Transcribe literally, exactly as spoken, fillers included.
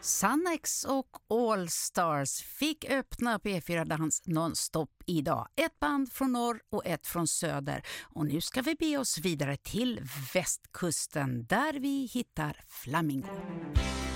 Sannex och All Stars fick öppna P fyra Dans nonstop idag. Ett band från norr och ett från söder. Och nu ska vi be oss vidare till västkusten där vi hittar Flamingo.